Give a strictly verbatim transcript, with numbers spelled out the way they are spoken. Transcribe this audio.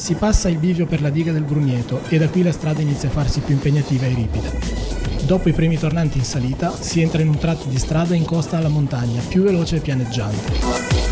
Si passa il bivio per la diga del Brugneto e da qui la strada inizia a farsi più impegnativa e ripida. Dopo i primi tornanti in salita, si entra in un tratto di strada in costa alla montagna, più veloce e pianeggiante.